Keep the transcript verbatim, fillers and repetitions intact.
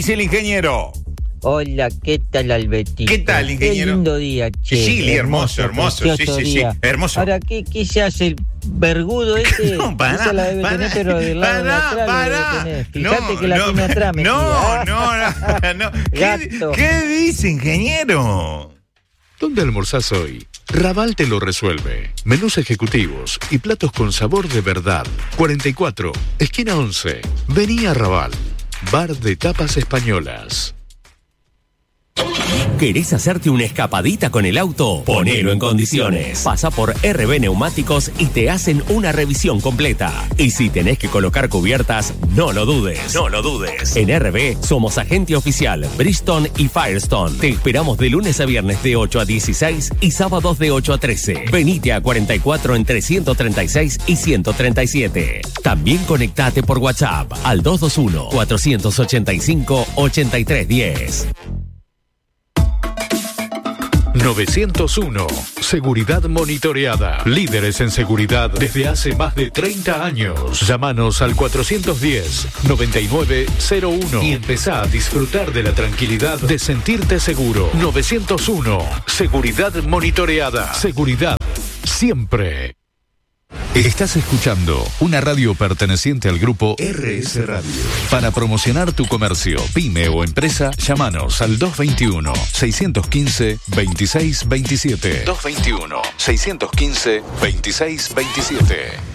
dice el ingeniero? Hola, ¿qué tal, Albertito? ¿Qué tal, ingeniero? Qué lindo día, che. Sí, hermoso, hermoso, sí, sí, sí, hermoso. Ahora, ¿qué, qué se hace el vergudo ese? No, para, Esa la debe para, tener, pero del lado para, de atrás para. la debe tener. Fíjate No, que la no, tiene atrás, me no, no, no, no. ¿Qué, Gato. ¿Qué dice, ingeniero? ¿Dónde almorzás hoy? Raval te lo resuelve. Menús ejecutivos y platos con sabor de verdad. cuarenta y cuatro, esquina once. Vení a Raval. Bar de tapas españolas. ¿Querés hacerte una escapadita con el auto? Ponelo en condiciones. Pasa por R B Neumáticos y te hacen una revisión completa. Y si tenés que colocar cubiertas, no lo dudes. No lo dudes. En R B somos agente oficial Bridgestone y Firestone. Te esperamos de lunes a viernes de ocho a dieciséis y sábados de ocho a trece. Venite a cuarenta y cuatro entre ciento treinta y seis y ciento treinta y siete. También conectate por WhatsApp al dos dos uno, cuatro ocho cinco, ocho tres uno cero. novecientos uno. Seguridad monitoreada. Líderes en seguridad desde hace más de treinta años. Llámanos al cuatrocientos diez, noventa y nueve cero uno y empezá a disfrutar de la tranquilidad de sentirte seguro. novecientos uno. Seguridad monitoreada. Seguridad siempre. Estás escuchando una radio perteneciente al grupo R S Radio. Para promocionar tu comercio, pyme o empresa, llámanos al dos veintiuno, seiscientos quince, veintiséis veintisiete. dos veintiuno, seiscientos quince, veintiséis veintisiete.